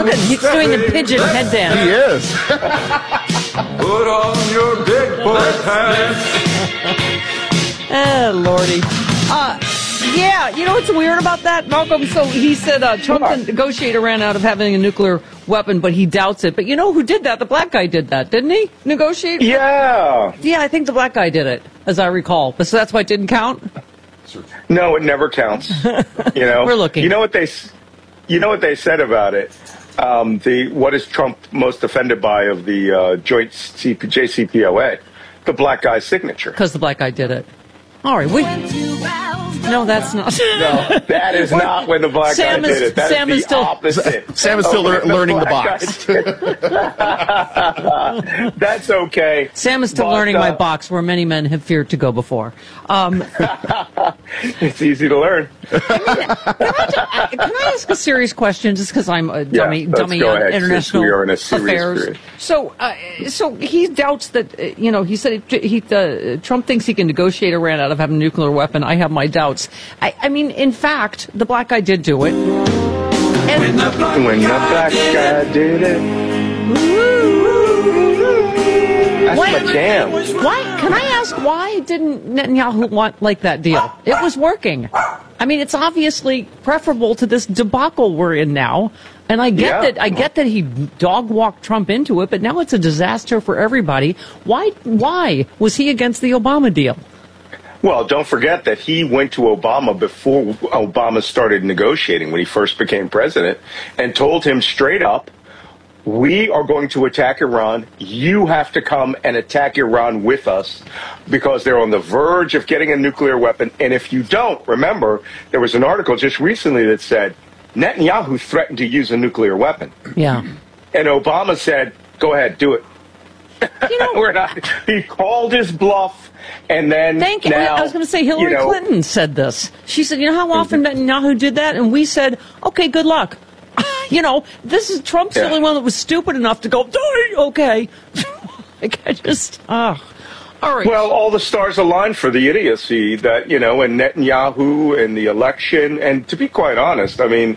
Look at he's doing the pigeon head dance. He is. Put on your big boy pants. Oh, Lordy. Yeah, you know what's weird about that, Malcolm? So he said Trump, the negotiator, ran out of having a nuclear weapon, but he doubts it. But you know who did that? The black guy did that, didn't he? Negotiate? Yeah. Yeah, I think the black guy did it, as I recall. But so that's why it didn't count? No, it never counts. You know, We're looking. You know what they said about it? What is Trump most offended by of the joint JCPOA? The black guy's signature. Because the black guy did it. All right. No, that's not. No, that is not when the black guy did it. That Sam is is the still opposite. Sam is still learning the box. That's okay. Sam is still learning my box, where many men have feared to go before. It's easy to learn. Can I ask a serious question, just because I'm a dummy let's on go ahead, international since we are in a serious affairs? period. So he doubts that, he said Trump thinks he can negotiate Iran out of having a nuclear weapon. I have my doubts. I mean, in fact, the black guy did do it. And When the black guy did it. That's my jam. Why? Can I ask why didn't Netanyahu want like that deal? It was working. I mean, it's obviously preferable to this debacle we're in now. And I get that. I get that he dog walked Trump into it, but now it's a disaster for everybody. Why was he against the Obama deal? Well, don't forget that he went to Obama before Obama started negotiating when he first became president and told him straight up, we are going to attack Iran. You have to come and attack Iran with us because they're on the verge of getting a nuclear weapon. And if you don't, remember, there was an article just recently that said Netanyahu threatened to use a nuclear weapon. Yeah. And Obama said, go ahead, do it. He called his bluff, and then Thank you. now, I was going to say Hillary Clinton said this. She said, you know how often Netanyahu did that? And we said, okay, good luck. This is Trump's the only one that was stupid enough to go, okay. All right. Well, all the stars aligned for the idiocy that, and Netanyahu and the election. And to be quite honest, I mean,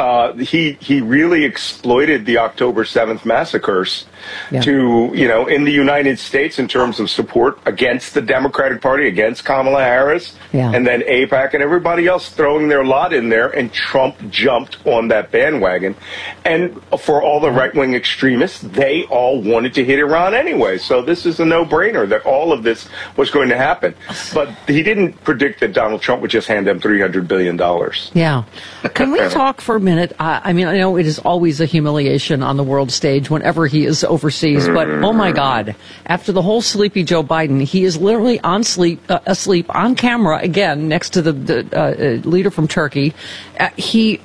he really exploited the October 7th massacres to, in the United States in terms of support against the Democratic Party, against Kamala Harris, and then AIPAC and everybody else throwing their lot in there. And Trump jumped on that bandwagon. And for all the right-wing extremists, they all wanted to hit Iran anyway. So this is a no-brainer that all of this was going to happen. But he didn't predict that Donald Trump would just hand them $300 billion. Yeah. Can we talk for a minute? I mean, I know it is always a humiliation on the world stage whenever he is overseas, but oh my God, after the whole sleepy Joe Biden, he is literally asleep on camera again next to the leader from Turkey. I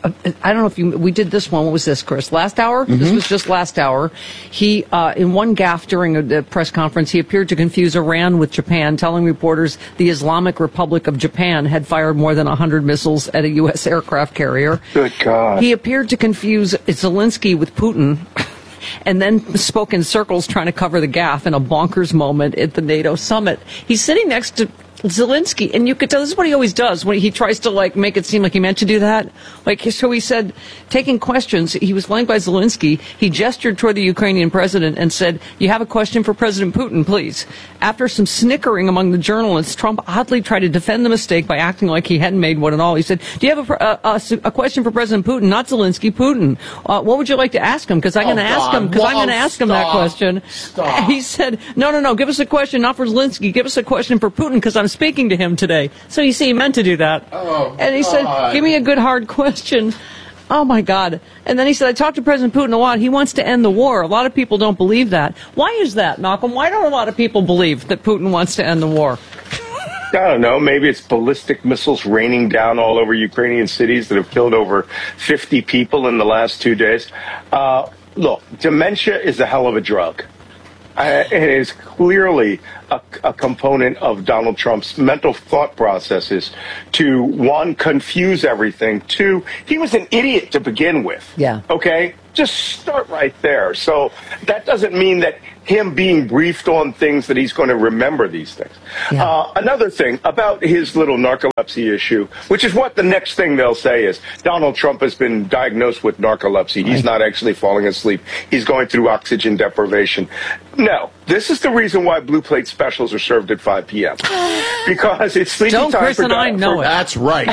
don't know if we did this one. What was this, Chris? Last hour? Mm-hmm. This was just last hour. He, in one gaffe during a press conference, he appeared to confuse Iran with Japan, telling reporters the Islamic Republic of Japan had fired more than 100 missiles at a U.S. aircraft carrier. Good God. He appeared to confuse Zelensky with Putin and then spoke in circles trying to cover the gaffe in a bonkers moment at the NATO summit. He's sitting next to Zelensky, and you could tell this is what he always does when he tries to make it seem like he meant to do that. So he said, taking questions, he was flanked by Zelensky. He gestured toward the Ukrainian president and said, "You have a question for President Putin, please." After some snickering among the journalists, Trump oddly tried to defend the mistake by acting like he hadn't made one at all. He said, "Do you have a question for President Putin? Not Zelensky, Putin. What would you like to ask him? Because I'm going to ask him. Because I'm going to ask him that question." Stop. He said, "No. Give us a question, not for Zelensky. Give us a question for Putin, because I'm speaking to him today." So you see, he meant to do that. And he said, "Give me a good hard question." Oh my God. And then he said, "I talked to President Putin a lot. He wants to end the war." A lot of people don't believe that. Why is that, Malcolm? Why don't a lot of people believe that Putin wants to end the war? I don't know. Maybe it's ballistic missiles raining down all over Ukrainian cities that have killed over 50 people in the last 2 days. Look, dementia is a hell of a drug. It is clearly a component of Donald Trump's mental thought processes to, one, confuse everything. Two, he was an idiot to begin with. Yeah. Okay? Just start right there. So that doesn't mean that him being briefed on things that he's going to remember these things. Yeah. Another thing about his little narcolepsy issue, which is what the next thing they'll say is, Donald Trump has been diagnosed with narcolepsy. He's not actually falling asleep. He's going through oxygen deprivation. No, this is the reason why Blue Plate specials are served at 5 p.m. Because it's sleepy Don't time Chris for and I know it. That's right.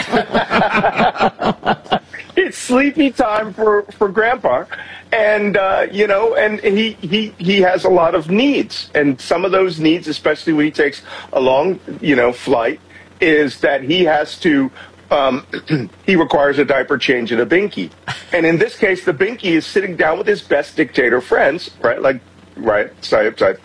It's sleepy time for Grandpa, and and he has a lot of needs, and some of those needs, especially when he takes a long flight, is that he has to he requires a diaper change and a binky, and in this case, the binky is sitting down with his best dictator friends, like President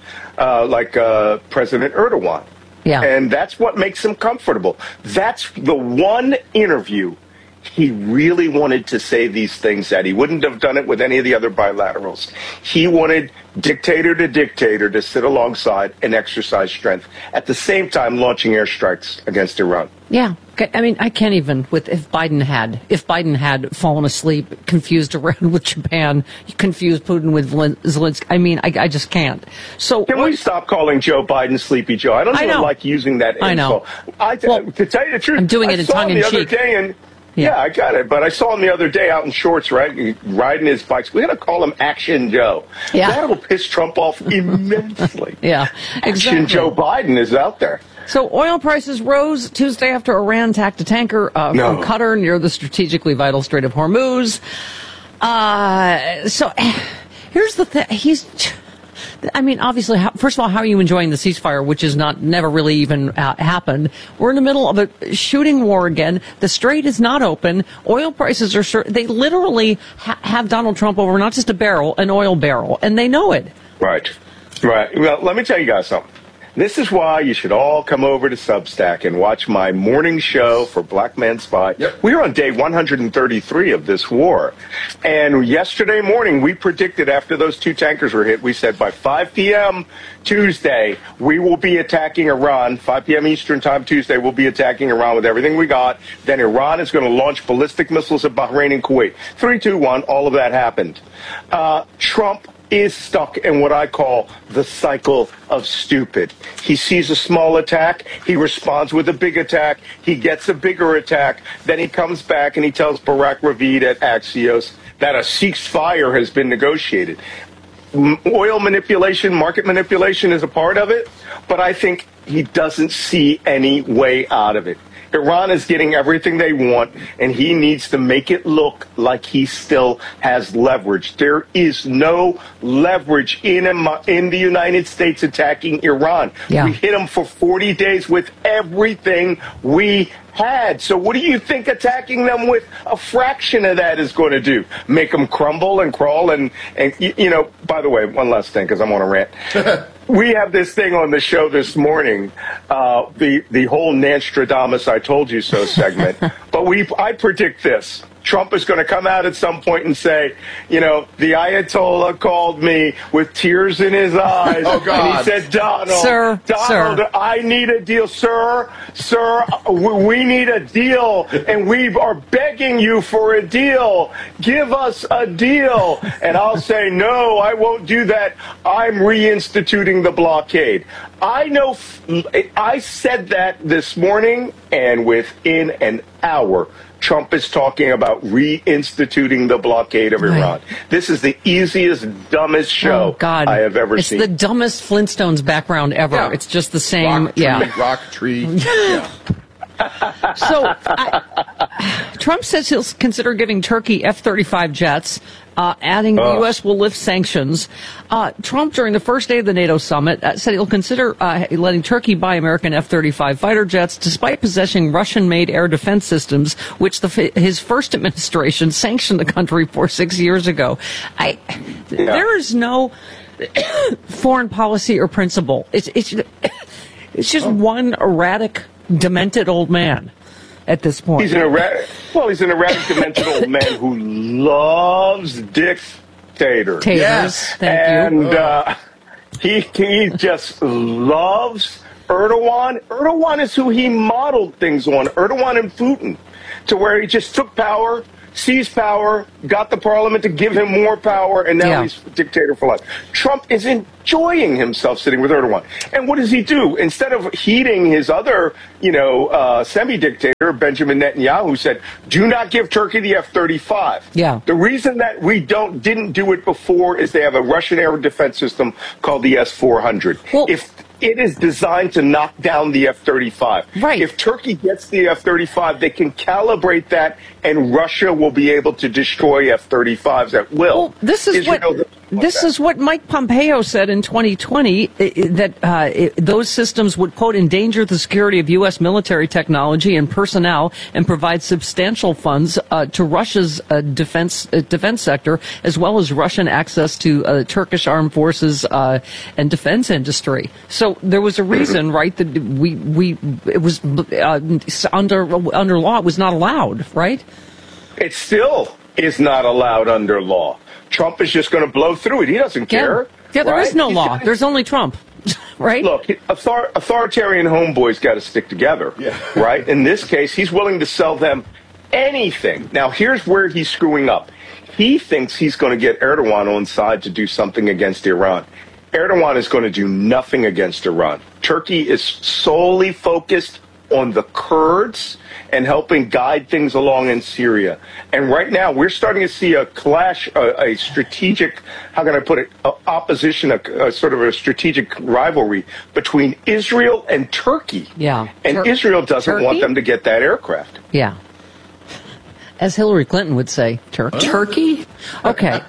Erdogan. Yeah. And that's what makes him comfortable. That's the one interview he really wanted to say these things that he wouldn't have done it with any of the other bilaterals. He wanted dictator to dictator to sit alongside and exercise strength, at the same time launching airstrikes against Iran. Yeah. I mean, I can't even if Biden had fallen asleep, confused Iran with Japan, confused Putin with Zelensky. I mean, I just can't. So can we stop calling Joe Biden Sleepy Joe? I don't even like using that insult. I know. To tell you the truth, I'm doing it in tongue in cheek. Yeah, I got it. But I saw him the other day out in shorts, right, riding his bikes. We're going to call him Action Joe. Yeah. That'll piss Trump off immensely. Yeah, exactly. Action Joe Biden is out there. So oil prices rose Tuesday after Iran attacked a tanker from Qatar near the strategically vital Strait of Hormuz. So here's the thing. Obviously, first of all, how are you enjoying the ceasefire, which is never really even happened? We're in the middle of a shooting war again. The strait is not open. Oil prices they literally have Donald Trump over not just an oil barrel, and they know it. Right. Well, let me tell you guys something. This is why you should all come over to Substack and watch my morning show for Black Man Spy. Yep. We're on day 133 of this war. And yesterday morning, we predicted after those two tankers were hit, we said by 5 p.m. Tuesday, we will be attacking Iran. 5 p.m. Eastern Time Tuesday, we'll be attacking Iran with everything we got. Then Iran is going to launch ballistic missiles at Bahrain and Kuwait. 3, 2, 1, all of that happened. Trump is stuck in what I call the cycle of stupid. He sees a small attack, he responds with a big attack, he gets a bigger attack, then he comes back and he tells Barack Ravid at Axios that a ceasefire has been negotiated. Oil manipulation, market manipulation is a part of it, but I think he doesn't see any way out of it. Iran is getting everything they want, and he needs to make it look like he still has leverage. There is no leverage in the United States attacking Iran. Yeah. We hit them for 40 days with everything we had. So what do you think attacking them with a fraction of that is going to do? Make them crumble and crawl? And by the way, one last thing, because I'm on a rant. We have this thing on the show this morning, the whole Nanstradamus I told you so segment. But I predict this. Trump is going to come out at some point and say, the Ayatollah called me with tears in his eyes. Oh, God. And he said, Donald, Sir, I need a deal. Sir, we need a deal, and we are begging you for a deal. Give us a deal. And I'll say, no, I won't do that. I'm reinstituting the blockade. I said that this morning, and within an hour, Trump is talking about reinstituting the blockade of Iran. This is the easiest, dumbest show I have ever seen. It's the dumbest Flintstones background ever. Yeah. It's just the same. Rock tree. Yeah. So Trump says he'll consider giving Turkey F-35 jets, adding the U.S. will lift sanctions. Trump, during the first day of the NATO summit, said he'll consider letting Turkey buy American F-35 fighter jets, despite possessing Russian-made air defense systems, which his first administration sanctioned the country for 6 years ago. There is no foreign policy or principle. It's just one erratic, demented old man at this point. He's an erratic, demented old man who loves dictators. Yes. Thank you. He just loves Erdogan. Erdogan is who he modeled things on. Erdogan and Putin, to where he just took power, seized power, got the parliament to give him more power, and now he's a dictator for life. Trump is enjoying himself sitting with Erdogan. And what does he do? Instead of heeding his other, semi-dictator, Benjamin Netanyahu, who said, do not give Turkey the F-35. Yeah. The reason that we didn't do it before is they have a Russian air defense system called the S-400. Well, It is designed to knock down the F-35. Right. If Turkey gets the F-35, they can calibrate that, and Russia will be able to destroy F-35s at will. Well, this is what Mike Pompeo said in 2020, that those systems would, quote, endanger the security of U.S. military technology and personnel and provide substantial funds to Russia's defense sector, as well as Russian access to Turkish armed forces and defense industry. So there was a reason, right, that it was under law, it was not allowed, right? It still is not allowed under law. Trump is just going to blow through it. He doesn't care. Yeah, there is no law. There's only Trump, right? Look, authoritarian homeboys got to stick together, right? In this case, he's willing to sell them anything. Now, here's where he's screwing up. He thinks he's going to get Erdogan on side to do something against Iran. Erdogan is going to do nothing against Iran. Turkey is solely focused on the Kurds and helping guide things along in Syria. And right now, we're starting to see a clash, a strategic, how can I put it, opposition, a sort of a strategic rivalry between Israel and Turkey. Yeah. And Israel doesn't want them to get that aircraft. Yeah. As Hillary Clinton would say, Turkey? Okay.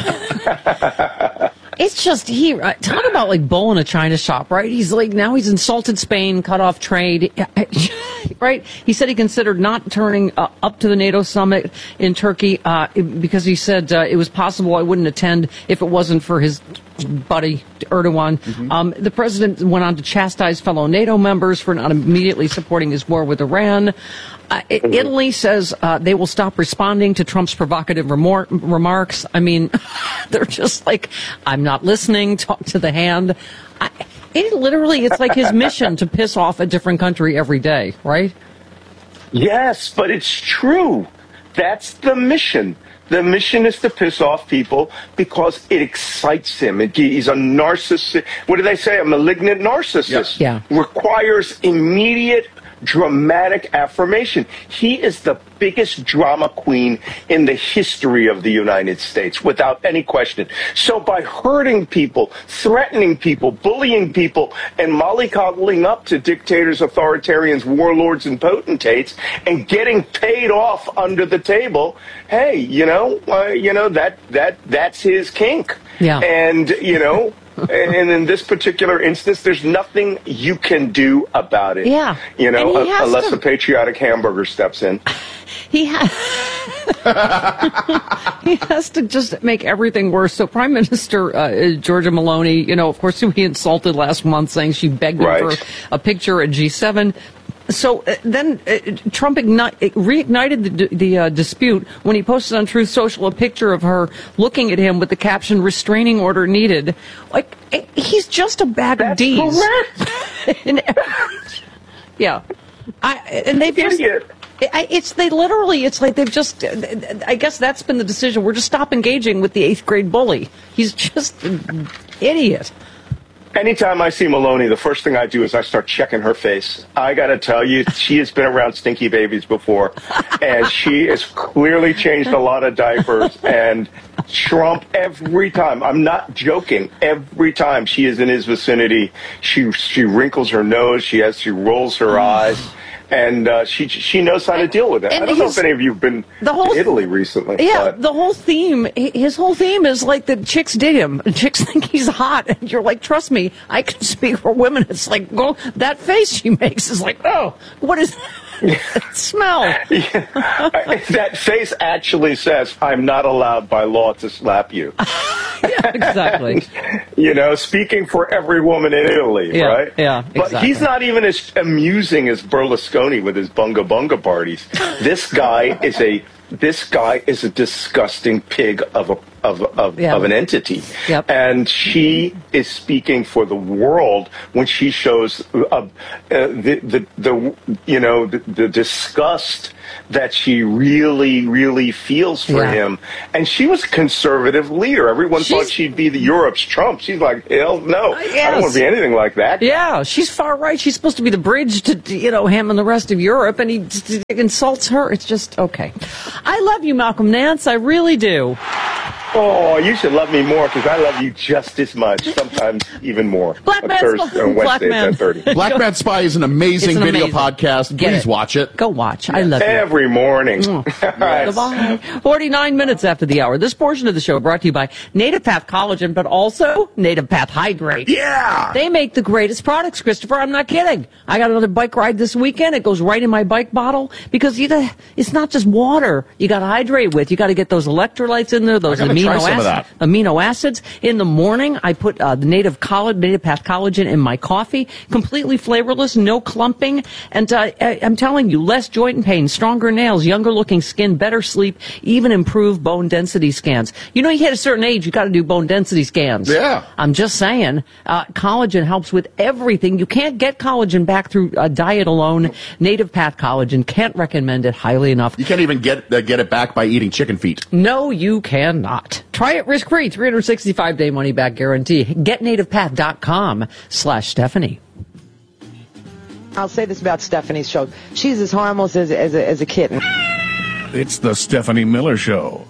It's just, talk about like bull in a china shop, right? He's like, now he's insulted Spain, cut off trade, right? He said he considered not turning up to the NATO summit in Turkey because he said it was possible I wouldn't attend if it wasn't for his buddy Erdogan. Mm-hmm. The president went on to chastise fellow NATO members for not immediately supporting his war with Iran. Italy says they will stop responding to Trump's provocative remarks. I mean, they're just like, I'm not listening, talk to the hand. It's like his mission to piss off a different country every day, right? Yes, but it's true. That's the mission. The mission is to piss off people because it excites him. He's a narcissist. What do they say? A malignant narcissist. Yeah. Requires immediate, dramatic affirmation. He is the biggest drama queen in the history of the United States, without any question. So by hurting people, threatening people, bullying people, and mollycoddling up to dictators, authoritarians, warlords, and potentates, and getting paid off under the table, hey, that's his kink. Yeah. And, and in this particular instance, there's nothing you can do about it. Yeah. Unless a patriotic hamburger steps in. He has to just make everything worse. So Prime Minister Giorgia Meloni, of course, who he insulted last month, saying she begged him for a picture at G7. So then Trump reignited the dispute when he posted on Truth Social a picture of her looking at him with the caption, restraining order needed. Like, he's just a bag of D's. Correct. Yeah. And they've just... It's like they've just, I guess that's been the decision. We're just stop engaging with the 8th grade bully. He's just an idiot. Anytime I see Meloni, the first thing I do is I start checking her face. I got to tell you, she has been around stinky babies before, and she has clearly changed a lot of diapers. And Trump, every time, I'm not joking, every time she is in his vicinity, she wrinkles her nose, she rolls her eyes. And she knows how to deal with it. I don't know if any of you have been to Italy recently. Yeah, the whole theme, his whole theme is like that chicks dig him. Chicks think he's hot. And you're like, trust me, I can speak for women. It's like, well, that face she makes is like, oh, what is that smell? That face actually says, I'm not allowed by law to slap you. Yeah, exactly. Speaking for every woman in Italy, right? Yeah, exactly. But he's not even as amusing as Berlusconi with his bunga parties. This guy is a disgusting pig of a an entity. Yep. And she is speaking for the world when she shows the disgust that she really feels for him. And she was a conservative leader. Everyone thought she'd be the Europe's Trump. She's like, hell no. I don't want to be anything like that. Yeah, she's far right. She's supposed to be the bridge to, him and the rest of Europe, and he insults her. It's just, okay. I love you, Malcolm Nance. I really do. Oh, you should love me more because I love you just as much, sometimes even more. Black Man Spy. Wednesday at 10:30. Black Man Spy is an amazing video podcast. Please watch it. Go watch. I love you. Every morning. Goodbye. 49 minutes after the hour. This portion of the show brought to you by Native Path Collagen, but also Native Path Hydrate. Yeah! They make the greatest products, Christopher. I'm not kidding. I got another bike ride this weekend. It goes right in my bike bottle because it's not just water you got to hydrate with. You got to get those electrolytes in there, those amino acids. In the morning, I put the Native Path Collagen in my coffee. Completely flavorless, no clumping. And I'm telling you, less joint pain, stronger nails, younger looking skin, better sleep, even improved bone density scans. You hit a certain age, you got to do bone density scans. Yeah. I'm just saying, collagen helps with everything. You can't get collagen back through diet alone. Native Path Collagen, can't recommend it highly enough. You can't even get it back by eating chicken feet. No, you cannot. Try it risk-free, 365-day money-back guarantee. GetNativePath.com/Stephanie. I'll say this about Stephanie's show. She's as harmless as a kitten. It's the Stephanie Miller Show.